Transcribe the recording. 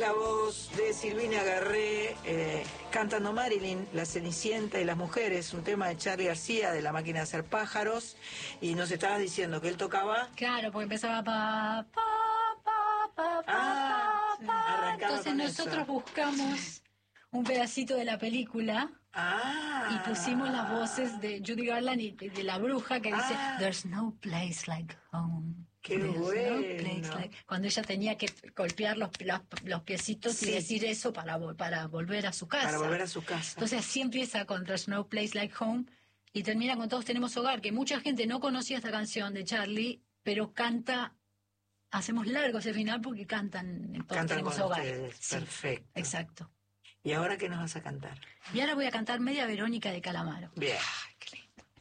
la voz de Silvina Garré cantando Marilyn, La Cenicienta y las mujeres, un tema de Charly García de La Máquina de Hacer Pájaros, y nos estabas diciendo que él tocaba... Claro, porque empezaba sí, arrancaba entonces con nosotros eso. buscamos un pedacito de la película y pusimos las voces de Judy Garland y de la bruja que dice There's no place like home. ¡Qué There's bueno! No place like... Cuando ella tenía que golpear los piecitos y decir eso para volver a su casa. Para volver a su casa. Entonces así empieza con There's no place like home y termina con Todos tenemos hogar, que mucha gente no conocía esta canción de Charly, pero canta... Hacemos largo ese final porque cantan Todos tenemos con hogar. ustedes. Sí, Perfecto. exacto. ¿Y ahora qué nos vas a cantar? Y ahora voy a cantar Media Verónica de Calamaro. Bien. Qué lindo.